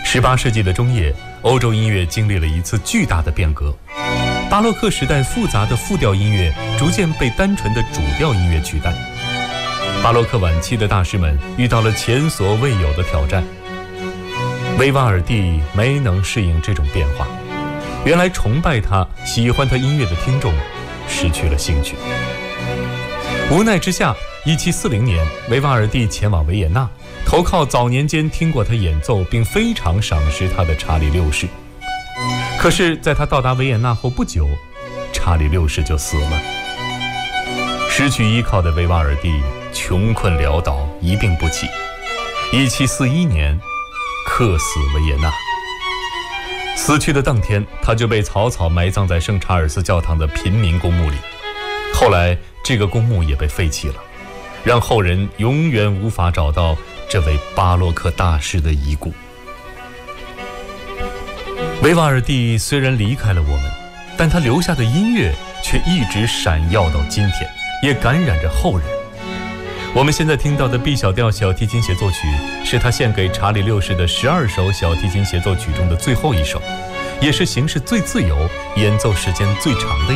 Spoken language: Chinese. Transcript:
18世纪的中叶，欧洲音乐经历了一次巨大的变革。巴洛克时代复杂的复调音乐逐渐被单纯的主调音乐取代。巴洛克晚期的大师们遇到了前所未有的挑战。维瓦尔第没能适应这种变化，原来崇拜他、喜欢他音乐的听众失去了兴趣。无奈之下，1740年，维瓦尔第前往维也纳，投靠早年间听过他演奏并非常赏识他的查理六世。可是在他到达维也纳后不久，查理六世就死了。失去依靠的维瓦尔第穷困潦倒，一病不起。1741年客死维也纳。死去的当天，他就被草草埋葬在圣查尔斯教堂的贫民公墓里。后来这个公墓也被废弃了，让后人永远无法找到这位巴洛克大师的遗骨。维瓦尔第虽然离开了我们，但他留下的音乐却一直闪耀到今天，也感染着后人。我们现在听到的 B 小调小提琴协奏曲是他献给查理六世的12首小提琴协奏曲中的最后一首，也是形式最自由、演奏时间最长的